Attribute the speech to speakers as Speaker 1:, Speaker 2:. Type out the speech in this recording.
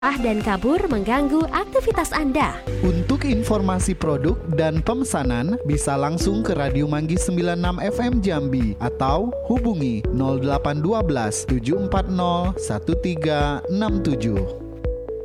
Speaker 1: Dan kabur mengganggu aktivitas Anda.
Speaker 2: Untuk informasi produk dan pemesanan bisa langsung ke Radio Manggis 96 FM Jambi atau hubungi 0812 740 1367.